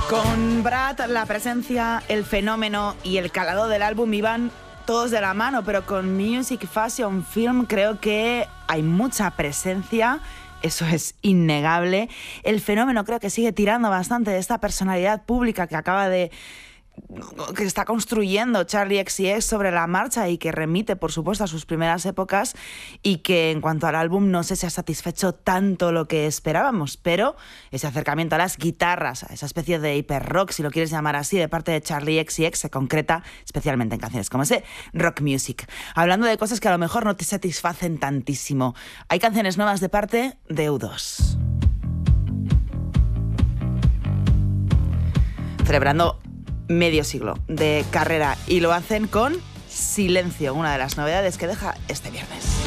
Con Brad, la presencia, el fenómeno y el calado del álbum iban todos de la mano, pero con Music, Fashion, Film creo que hay mucha presencia. Eso es innegable. El fenómeno creo que sigue tirando bastante de esta personalidad pública que está construyendo Charli XCX sobre la marcha y que remite, por supuesto, a sus primeras épocas, y que en cuanto al álbum no sé si ha satisfecho tanto lo que esperábamos, pero ese acercamiento a las guitarras, a esa especie de hiper rock, si lo quieres llamar así, de parte de Charli XCX se concreta especialmente en canciones como ese Rock Music. Hablando de cosas que a lo mejor no te satisfacen tantísimo, hay canciones nuevas de parte de U2. Celebrando medio siglo de carrera, y lo hacen con Silencio, una de las novedades que deja este viernes.